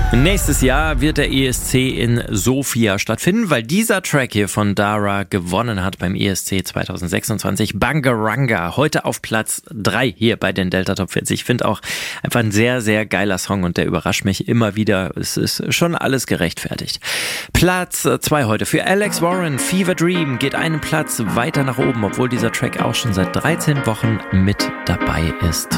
Nächstes Jahr wird der ESC in Sofia stattfinden, weil dieser Track hier von Dara gewonnen hat beim ESC 2026. Bangaranga, heute auf Platz 3 hier bei den Delta Top 40. Ich finde auch einfach ein sehr, sehr geiler Song und der überrascht mich immer wieder. Es ist schon alles gerechtfertigt. Platz 2 heute für Alex Warren. Fever Dream geht einen Platz weiter nach oben, obwohl dieser Track auch schon seit 13 Wochen mit dabei ist.